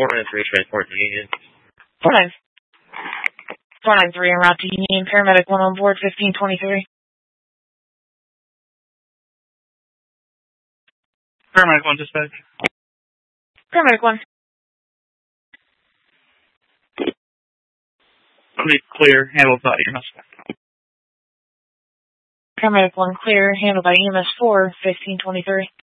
493, transport to Union. 493 en route to Union. Paramedic 1 on board, 1523. Paramedic 1 dispatch. Paramedic 1. Clear, handled by EMS. Paramedic 1 clear, handled by EMS 4, 1523.